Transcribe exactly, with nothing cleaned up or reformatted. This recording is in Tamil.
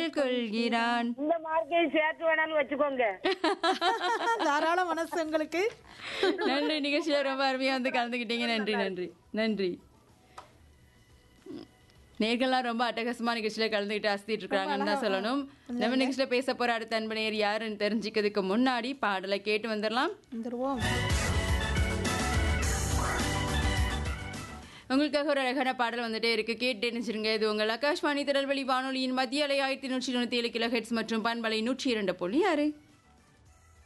கொள்கிறான். இந்த மார்க்கையும் சேர்த்து வேணாலும் வச்சுக்கோங்க. தாராள மனசு உங்களுக்கு. நன்றி, நிகழ்ச்சியில ரொம்ப அருமையா வந்து கலந்துக்கிட்டீங்க. நன்றி நன்றி நன்றி. நேர்கள்லாம் ரொம்ப அட்டகாசமா நிகழ்ச்சியில கலந்துக்கிட்டு அசத்திட்டு இருக்காங்கன்னு தான் சொல்லணும். நம்ம நிகழ்ச்சியில பேச போற அடுத்த அன்பு நேயர் யாருன்னு தெரிஞ்சுக்கிறதுக்கு முன்னாடி பாடலை கேட்டு வந்துடலாம். வந்துருவோம். உங்களுக்காக ஒரு அழகான பாடல் வந்துட்டே இருக்கு, கேட்டு நினைச்சிருங்க. இது உங்கள் ஆகாஷ்வாணி திருநெல்வேலி வானொலியின் மத்திய அலை ஆயிரத்தி நூற்றி தொண்ணூத்தி ஏழு கிலோ ஹெட்ஸ் மற்றும் பண்பலை நூற்றி இரண்டு புள்ளி ஆறு.